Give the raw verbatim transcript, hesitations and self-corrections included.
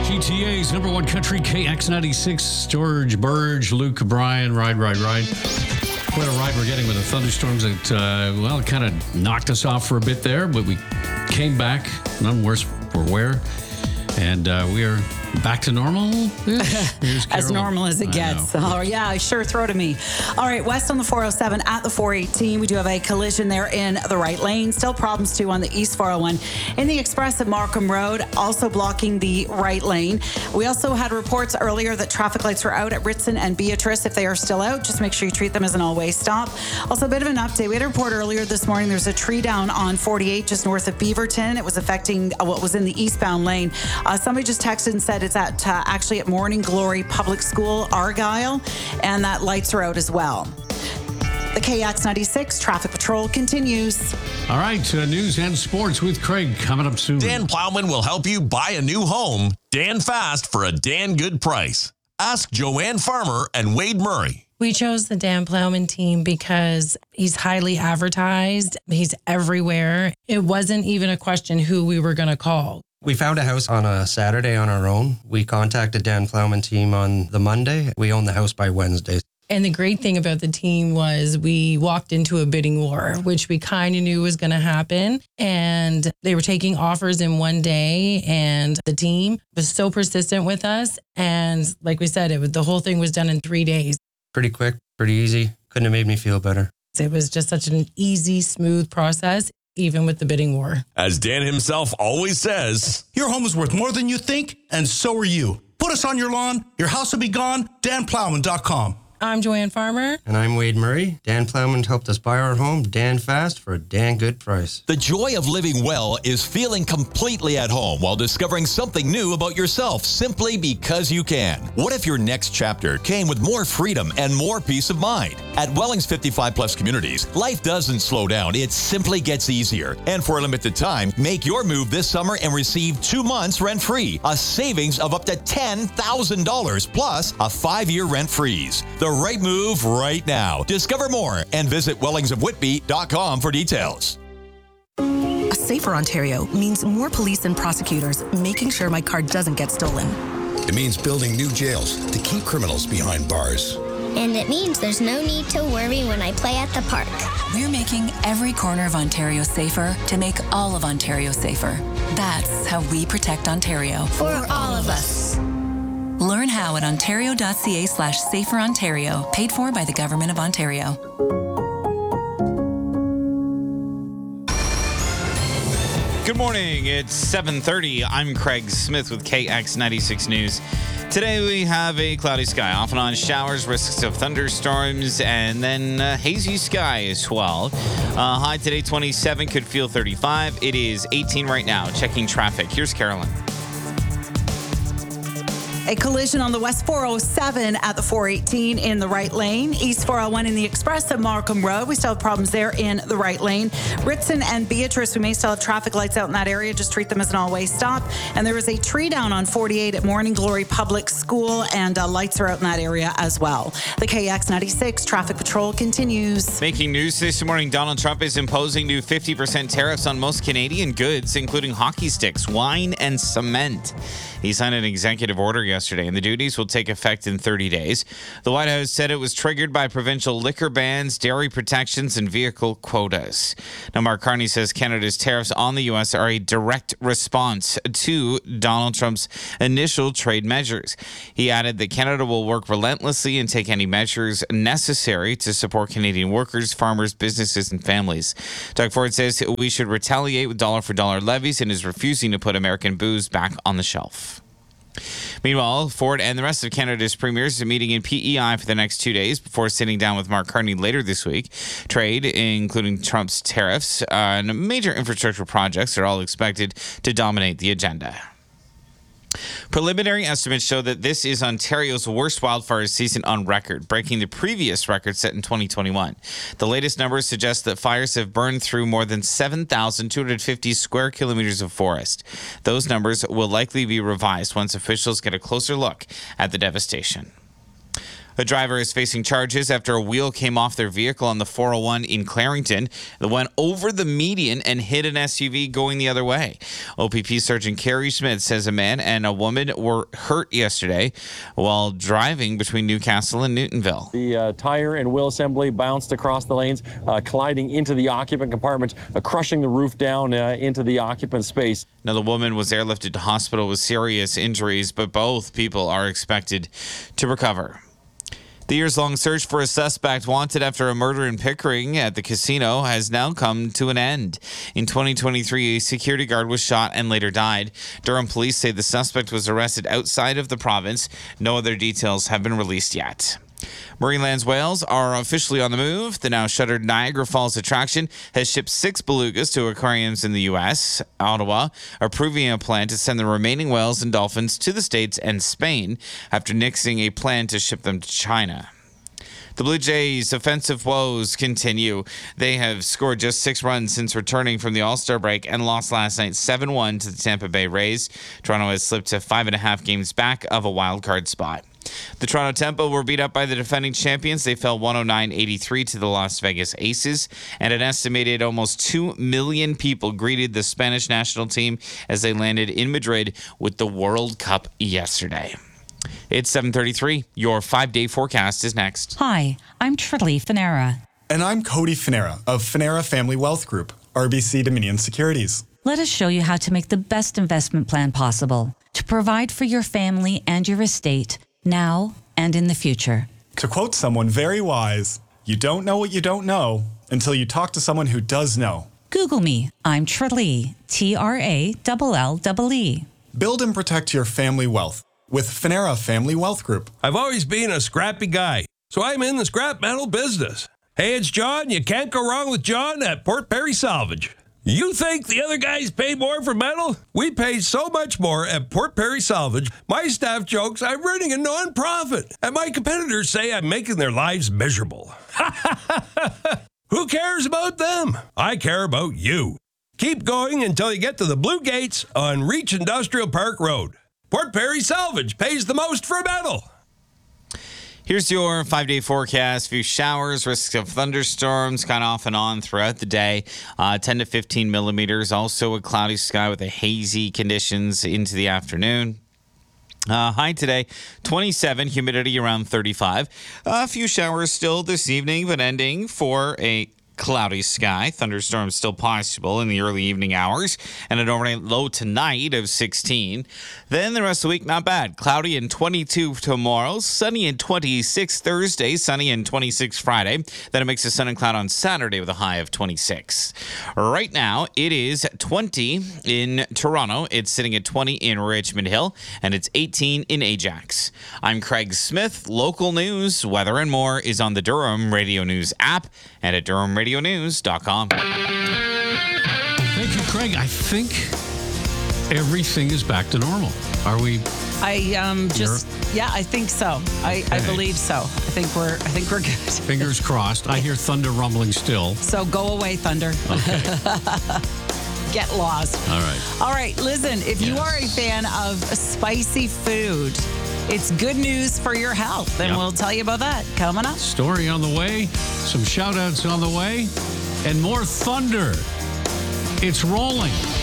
G T A's number one country, K X ninety-six, George Burge, Luke Bryan, ride, ride, ride. What a ride we're getting with the thunderstorms that, uh, well, kind of knocked us off for a bit there, but we came back, none worse for wear, and uh, we are back to normal. As normal as it gets. Oh, yeah, sure. Throw to me. All right, west on the four oh seven at the four eighteen. We do have a collision there in the right lane. Still problems, too, on the east four oh one. In the express at Markham Road, also blocking the right lane. We also had reports earlier that traffic lights were out at Ritson and Beatrice. If they are still out, just make sure you treat them as an all-way stop. Also, a bit of an update. We had a report earlier this morning. There's a tree down on forty-eight just north of Beaverton. It was affecting what was in the eastbound lane. Uh, somebody just texted and said it's at uh, actually at Morning Glory Public School, Argyle, and that lights are out as well. The K X ninety-six Traffic Patrol continues. All right, uh, news and sports with Craig coming up soon. Dan Plowman will help you buy a new home. Dan fast for a Dan good price. Ask Joanne Farmer and Wade Murray. We chose the Dan Plowman team because he's highly advertised. He's everywhere. It wasn't even a question who we were going to call. We found a house on a Saturday on our own. We contacted Dan Plowman team on the Monday. We owned the house by Wednesday. And the great thing about the team was we walked into a bidding war, which we kind of knew was going to happen. And they were taking offers in one day. And the team was so persistent with us. And like we said, it was, the whole thing was done in three days. Pretty quick, pretty easy. Couldn't have made me feel better. It was just such an easy, smooth process, even with the bidding war. As Dan himself always says, your home is worth more than you think, and so are you. Put us on your lawn, your house will be gone, dan plowman dot com. I'm Joanne Farmer. And I'm Wade Murray. Dan Plowman helped us buy our home, Dan fast, for a Dan good price. The joy of living well is feeling completely at home while discovering something new about yourself simply because you can. What if your next chapter came with more freedom and more peace of mind? At Welling's fifty-five plus communities, life doesn't slow down, it simply gets easier. And for a limited time, make your move this summer and receive two months rent-free, a savings of up to ten thousand dollars plus a five-year rent freeze. The right move right now. Discover more and visit wellings of whitby dot com for details. A safer Ontario means more police and prosecutors making sure my car doesn't get stolen. It means building new jails to keep criminals behind bars. And it means there's no need to worry when I play at the park. We're making every corner of Ontario safer to make all of Ontario safer. That's how we protect Ontario. For all of us. Learn how at ontario.ca slash safer Ontario, paid for by the Government of Ontario. Good morning. It's seven thirty. I'm Craig Smith with K X ninety-six News. Today we have a cloudy sky, off and on showers, risks of thunderstorms, and then uh, hazy sky as well. Uh, high today twenty-seven, could feel thirty-five. It is eighteen right now. Checking traffic. Here's Carolyn. A collision on the west four oh seven at the four eighteen in the right lane. East four oh one in the express at Markham Road. We still have problems there in the right lane. Ritson and Beatrice, we may still have traffic lights out in that area. Just treat them as an all-way stop. And there is a tree down on forty-eight at Morning Glory Public School, and uh, lights are out in that area as well. The K X ninety-six Traffic Patrol continues. Making news this morning, Donald Trump is imposing new fifty percent tariffs on most Canadian goods, including hockey sticks, wine, and cement. He signed an executive order yesterday, and the duties will take effect in thirty days. The White House said it was triggered by provincial liquor bans, dairy protections, and vehicle quotas. Now, Mark Carney says Canada's tariffs on the U S are a direct response to Donald Trump's initial trade measures. He added that Canada will work relentlessly and take any measures necessary to support Canadian workers, farmers, businesses, and families. Doug Ford says we should retaliate with dollar-for-dollar levies and is refusing to put American booze back on the shelf. Meanwhile, Ford and the rest of Canada's premiers are meeting in P E I for the next two days before sitting down with Mark Carney later this week. Trade, including Trump's tariffs, uh, and major infrastructure projects are all expected to dominate the agenda. Preliminary estimates show that this is Ontario's worst wildfire season on record, breaking the previous record set in twenty twenty-one. The latest numbers suggest that fires have burned through more than seven thousand two hundred fifty square kilometers of forest. Those numbers will likely be revised once officials get a closer look at the devastation. A driver is facing charges after a wheel came off their vehicle on the four oh one in Clarington that went over the median and hit an S U V going the other way. O P P Sergeant Carrie Smith says a man and a woman were hurt yesterday while driving between Newcastle and Newtonville. The uh, tire and wheel assembly bounced across the lanes, uh, colliding into the occupant compartment, uh, crushing the roof down uh, into the occupant space. Now, the woman was airlifted to hospital with serious injuries, but both people are expected to recover. The years-long search for a suspect wanted after a murder in Pickering at the casino has now come to an end. In twenty twenty-three, a security guard was shot and later died. Durham police say the suspect was arrested outside of the province. No other details have been released yet. Marineland's whales are officially on the move. The now shuttered Niagara Falls attraction has shipped six belugas to aquariums in the U S. Ottawa approving a plan to send the remaining whales and dolphins to the States and Spain after nixing a plan to ship them to China. The Blue Jays' offensive woes continue. They have scored just six runs since returning from the All-Star break and lost last night seven one to the Tampa Bay Rays. Toronto has slipped to five and a half games back of a wild card spot. The Toronto Tempo were beat up by the defending champions. They fell one oh nine eighty-three to the Las Vegas Aces, and an estimated almost two million people greeted the Spanish national team as they landed in Madrid with the World Cup yesterday. It's seven thirty-three. Your five-day forecast is next. Hi, I'm Trilly Finera. And I'm Cody Finera of Finera Family Wealth Group, R B C Dominion Securities. Let us show you how to make the best investment plan possible to provide for your family and your estate now and in the future. To quote someone very wise, you don't know what you don't know until you talk to someone who does know. Google me. I'm Tralee, T R A L L E E. Build and protect your family wealth with Finera Family Wealth Group. I've always been a scrappy guy, so I'm in the scrap metal business. Hey, it's John. You can't go wrong with John at Port Perry Salvage. You think the other guys pay more for metal? We pay so much more at Port Perry Salvage. My staff jokes I'm running a non-profit, and my competitors say I'm making their lives miserable. Who cares about them? I care about you. Keep going until you get to the Blue Gates on Reach Industrial Park Road. Port Perry Salvage pays the most for metal. Here's your five-day forecast. Few showers, risks of thunderstorms kind of off and on throughout the day. Uh, ten to fifteen millimeters. Also a cloudy sky with a hazy conditions into the afternoon. Uh, high today, twenty-seven, humidity around thirty-five. A few showers still this evening, but ending for a cloudy sky. Thunderstorms still possible in the early evening hours, and an overnight low tonight of sixteen. Then the rest of the week, not bad. Cloudy and twenty-two tomorrow, sunny and twenty-six Thursday, sunny and twenty-six Friday. Then it makes a sun and cloud on Saturday with a high of twenty-six. Right now, it is twenty in Toronto. It's sitting at twenty in Richmond Hill, and it's eighteen in Ajax. I'm Craig Smith. Local news, weather, and more is on the Durham Radio News app and at durham radio news dot com. Thank you, Craig. I think everything is back to normal. Are we? I um just yeah, I think so. I, I believe so. I think we're I think we're good. Fingers crossed. I hear thunder rumbling still. So go away, thunder. Okay. Get lost. All right. All right. Listen, if yes. you are a fan of spicy food, it's good news for your health, and yep. we'll tell you about that coming up. Story on the way, some shout outs on the way, and more thunder. It's rolling.